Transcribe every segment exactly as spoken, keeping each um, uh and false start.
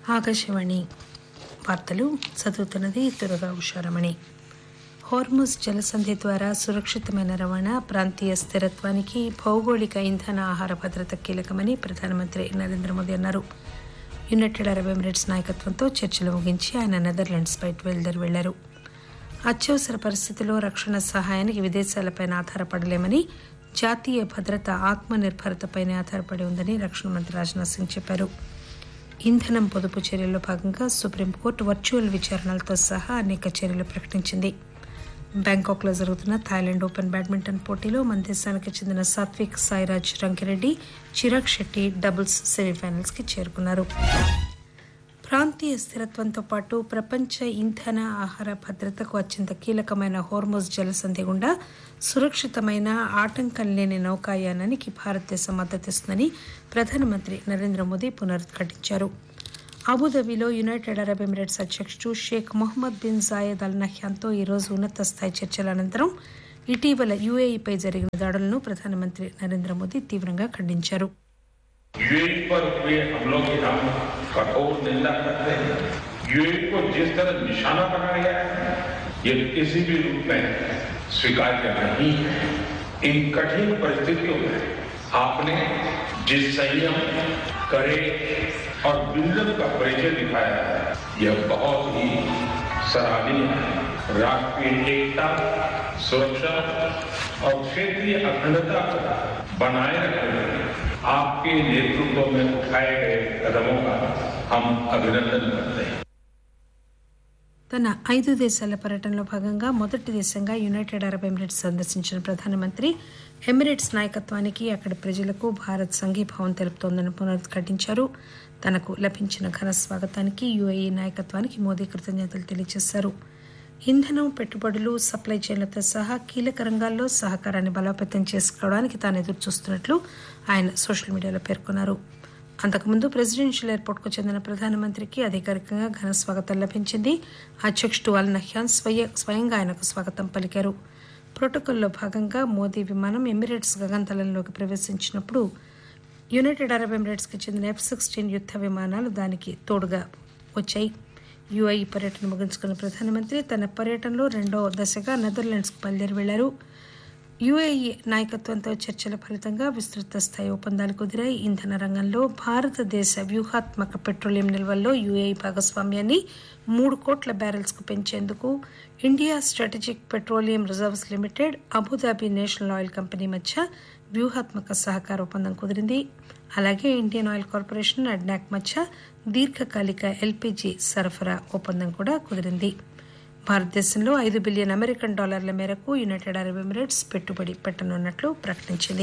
ఆకాశవాణి వార్తలు చదువుతున్నది దుర్గా ఉషారమణి. హోర్ముజ్ జలసంధి ద్వారా సురక్షితమైన రవాణా, ప్రాంతీయ స్థిరత్వానికి భౌగోళిక ఇంధన ఆహార భద్రత కీలకమని ప్రధానమంత్రి నరేంద్ర మోదీ అన్నారు. యునైటెడ్ అరబ్ ఎమిరేట్స్ నాయకత్వంతో చర్చలు ముగించి ఆయన నెదర్లాండ్స్ బయలుదేరి వెళ్లారు. అత్యవసర పరిస్థితుల్లో రక్షణ సహాయానికి విదేశాలపై ఆధారపడలేమని, జాతీయ భద్రత ఆత్మ నిర్భరతపైనే ఆధారపడి ఉందని రక్షణ మంత్రి రాజ్నాథ్ సింగ్ చెప్పారు. ఇంధనం పొదుపు చర్యల్లో భాగంగా సుప్రీంకోర్టు వర్చువల్ విచారణలతో సహా అనేక చర్యలు ప్రకటించింది. బ్యాంకాక్ లో జరుగుతున్న థాయిలాండ్ ఓపెన్ బ్యాడ్మింటన్ పోటీలో మన దేశానికి చెందిన సాత్విక్ సాయిరాజ్ రంకిరెడ్డి, చిరాగ్ శెట్టి డబుల్స్ సెమీఫైనల్స్ కి చేరుకున్నారు. ప్రాంతీయ స్థిరత్వంతో పాటు ప్రపంచ ఇంధన ఆహార భద్రతకు అత్యంత కీలకమైన హోర్ముజ్ జలసంధి గుండా సురక్షితమైన, ఆటంకం లేని నౌకాయానానికి భారతదేశం మద్దతిస్తుందని ప్రధానమంత్రి నరేంద్ర మోదీ పునరుద్ఘాటించారు. అబుదాబిలో యునైటెడ్ అరబ్ ఎమిరేట్స్ అధ్యక్షుడు షేక్ మొహమ్మద్ బిన్ జాయద్ అల్ నహ్యాన్తో ఈరోజు ఉన్నత స్థాయి చర్చల అనంతరం ఇటీవల యుఏఈపై జరిగిన దాడులను ప్రధానమంత్రి నరేంద్ర మోదీ తీవ్రంగా ఖండించారు. यूएई पर हुए हमलों की हम कठोर निंदा करते हैं. यूएई को जिस तरह निशाना बनाया गया है, ये किसी भी रूप में स्वीकार्य नहीं है. इन कठिन परिस्थितियों में आपने जिस संयम, करेज और विजन का परिचय दिखाया है, यह बहुत ही सराहनीय है. राष्ट्रीय एकता, सुरक्षा और क्षेत्रीय अखंडता को बनाए रखने आपके नेतृत्व में उठाए गए कदमों का हम अभिनंदन करते हैं. తన ఐదు దేశాల పర్యటనలో భాగంగా మొదటి దేశంగా యునైటెడ్ అరబ్ ఎమిరేట్స్ సందర్శించిన ప్రధానమంత్రి ఎమిరేట్స్ నాయకత్వానికి, అక్కడి ప్రజలకు భారత్ సంఘీభావం తెలుపుతోందని పునరుద్ఘాటించారు. తనకు లభించిన ఘన స్వాగతానికి యుఏఈ నాయకత్వానికి మోదీ కృతజ్ఞతలు తెలియజేశారు. ఇంధనం, పెట్టుబడులు, సప్లై చైన్లతో సహా కీలక రంగాల్లో సహకారాన్ని బలోపేతం చేసుకోవడానికి తాను ఎదురుచూస్తున్నట్లు ఆయన సోషల్ మీడియాలో పేర్కొన్నారు. అంతకుముందు ప్రెసిడెన్షియల్ ఎయిర్పోర్ట్కు చెందిన ప్రధానమంత్రికి అధికారికంగా ఘన స్వాగతం లభించింది. అధ్యక్షుడు అల్ నహ్యాన్ స్వయ స్వయంగా ఆయనకు స్వాగతం పలికారు. ప్రోటోకాల్లో భాగంగా మోదీ విమానం ఎమిరేట్స్ గగనతలంలోకి ప్రవేశించినప్పుడు యునైటెడ్ అరబ్ ఎమిరేట్స్కి చెందిన ఎఫ్ సిక్స్టీన్ యుద్ధ విమానాలు దానికి తోడుగా వచ్చాయి. యుఏఈ పర్యటన ముగించుకున్న ప్రధానమంత్రి తన పర్యటనలో రెండో దశగా నెదర్లాండ్స్కు బయలుదేరి వెళ్లారు. యుఏఈ నాయకత్వంతో చర్చల ఫలితంగా విస్తృత స్థాయి ఒప్పందాలు కుదిరాయి. ఇంధన రంగంలో భారతదేశ వ్యూహాత్మక పెట్రోలియం నిల్వల్లో యుఏఈ భాగస్వామ్యాన్ని మూడు కోట్ల బ్యారెల్స్ కు పెంచేందుకు India strategic petroleum reserves limited, Abu Dhabi national oil company మధ్య వ్యూహాత్మక సహకార ఒప్పందం కుదిరింది. అలాగే ఇండియన్ ఆయిల్ కార్పొరేషన్, అడ్నాక్ మధ్య దీర్ఘకాలిక ఎల్పీజీ సరఫరా ఒప్పందం కూడా కుదిరింది. భారతదేశంలో ఐదు బిలియన్ అమెరికన్ డాలర్ల మేరకు యునైటెడ్ అరబ్ ఎమిరేట్స్ పెట్టుబడి పెట్టనున్నట్లు ప్రకటించింది.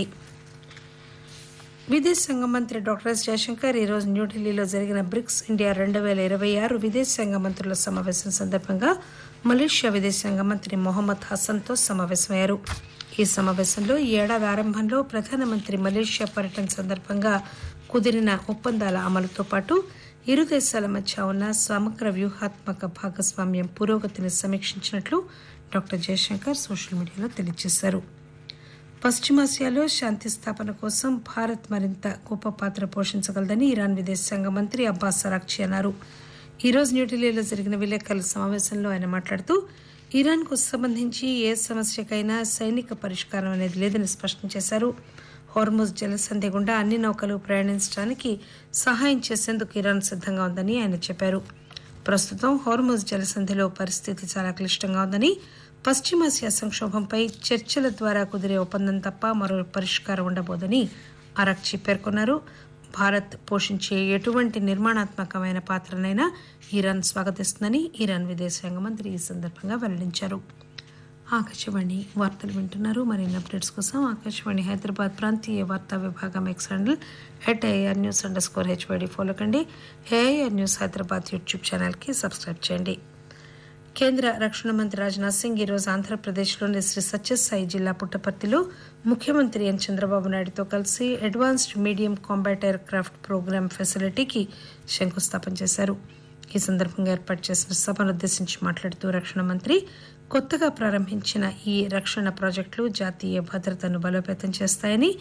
విదేశాంగ మంత్రి డాక్టర్ ఎస్ జయశంకర్ ఈరోజు న్యూఢిల్లీలో జరిగిన బ్రిక్స్ ఇండియా రెండు వేల ఇరవై ఆరు విదేశాంగ మంత్రుల సమావేశం సందర్భంగా మలేషియా విదేశాంగ మంత్రి మొహమ్మద్ హసన్తో సమావేశమయ్యారు. ఈ సమావేశంలో ఈ ఏడాది ఆరంభంలో ప్రధానమంత్రి మలేషియా పర్యటన సందర్భంగా కుదిరిన ఒప్పందాల అమలుతో పాటు ఇరు దేశాల మధ్య ఉన్న సమగ్ర వ్యూహాత్మక భాగస్వామ్యం పురోగతిని సమీక్షించినట్లు డాక్టర్ జయశంకర్ సోషల్ మీడియాలో తెలియజేశారు. పశ్చిమాసియాలో శాంతి స్థాపన కోసం భారత్ మరింత గొప్ప పాత్ర పోషించగలదని ఇరాన్ విదేశాంగ మంత్రి అబ్బాస్ అరాక్చి అన్నారు. ఈరోజు న్యూఢిల్లీలో జరిగిన విలేకరుల సమావేశంలో ఆయన మాట్లాడుతూ ఇరాన్ కు సంబంధించి ఏ సమస్యకైనా సైనిక పరిష్కారం అనేది లేదని స్పష్టం చేశారు. హోర్ముజ్ జలసంధి గుండా అన్ని నౌకలు ప్రయాణించడానికి సహాయం చేసేందుకు ఇరాన్ సిద్ధంగా ఉందని ఆయన చెప్పారు. ప్రస్తుతం హోర్ముజ్ జలసంధిలో పరిస్థితి చాలా క్లిష్టంగా ఉందని, పశ్చిమాసియా సంక్షోభంపై చర్చల ద్వారా కుదిరే ఒప్పందం తప్ప మరో పరిష్కారం ఉండబోదని అరాక్చి పేర్కొన్నారు. భారత్ పోషించే ఎటువంటి నిర్మాణాత్మకమైన పాత్రనైనా ఇరాన్ స్వాగతిస్తుందని ఇరాన్ విదేశాంగ మంత్రి ఈ సందర్భంగా వెల్లడించారు. ఆకాశవాణి వార్తలు వింటున్నారు. మరిన్ని అప్డేట్స్ కోసం ఆకాశవాణి హైదరాబాద్ ప్రాంతీయ వార్తా విభాగం X handle at AR news under score HYD follow కండి. ఏఆర్ న్యూస్ హైదరాబాద్ యూట్యూబ్ ఛానల్కి సబ్స్క్రైబ్ చేయండి. కేంద్ర రక్షణ మంత్రి రాజ్నాథ్ సింగ్ ఈరోజు ఆంధ్రప్రదేశ్లోని శ్రీ సత్యసాయి జిల్లా పుట్టపర్తిలో ముఖ్యమంత్రి ఎన్ చంద్రబాబు నాయుడుతో కలిసి advanced medium combat air craft programme ఫెసిలిటీకి శంకుస్థాపన చేశారు. ఈ సందర్భంగా ఏర్పాటు చేసిన సభను ఉద్దేశించి మాట్లాడుతూ రక్షణ మంత్రి కొత్తగా ప్రారంభించిన ఈ రక్షణ ప్రాజెక్టులు జాతీయ భద్రతను బలోపేతం చేస్తాయని,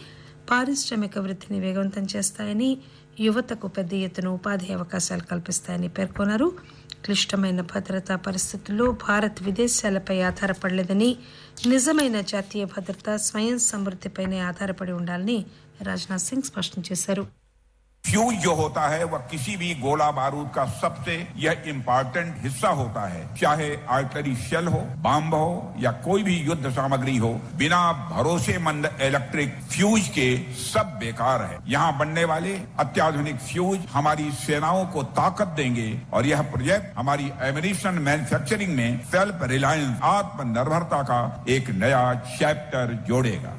పారిశ్రామిక వృద్ధిని వేగవంతం చేస్తాయని, యువతకు పెద్ద ఎత్తున ఉపాధి అవకాశాలు కల్పిస్తాయని పేర్కొన్నారు. క్లిష్టమైన భద్రతా పరిస్థితుల్లో భారత్ విదేశాలపై ఆధారపడలేదని, నిజమైన జాతీయ భద్రత స్వయం సమృద్ధిపైనే ఆధారపడి ఉండాలని రాజ్నాథ్ సింగ్ స్పష్టం చేశారు. फ्यूज जो होता है वह किसी भी गोला बारूद का सबसे यह इम्पोर्टेंट हिस्सा होता है, चाहे आर्टिलरी शेल हो, बम हो या कोई भी युद्ध सामग्री हो. बिना भरोसेमंद इलेक्ट्रिक फ्यूज के सब बेकार है. यहाँ बनने वाले अत्याधुनिक फ्यूज हमारी सेनाओं को ताकत देंगे और यह प्रोजेक्ट हमारी एमिनेशन मैन्युफैक्चरिंग में सेल्फ रिलायंस आत्मनिर्भरता का एक नया चैप्टर जोड़ेगा.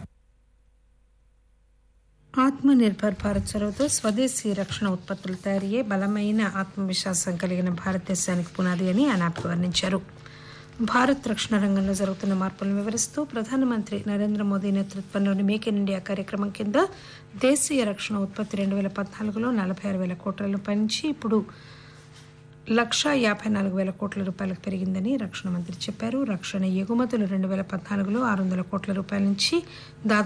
ఆత్మనిర్భర్ భారత్ చొరవతో స్వదేశీ రక్షణ ఉత్పత్తుల తయారీయే బలమైన ఆత్మవిశ్వాసం కలిగిన భారతదేశానికి పునాది అని ఆయన అభివర్ణించారు. భారత్ రక్షణ రంగంలో జరుగుతున్న మార్పులను వివరిస్తూ ప్రధానమంత్రి నరేంద్ర మోదీ నేతృత్వంలోని మేక్ ఇన్ ఇండియా కార్యక్రమం కింద దేశీయ రక్షణ ఉత్పత్తి రెండు వేల పద్నాలుగులో నలభై ఆరు వేల కోట్ల రూపాయల నుంచి ఇప్పుడు లక్షా యాభై నాలుగు వేల కోట్ల రూపాయలకు పెరిగిందని రక్షణ మంత్రి చెప్పారు. రక్షణ ఎగుమతులు రెండు వేల పద్నాలుగులో ఆరు వందల కోట్ల రూపాయల నుంచి దాదాపు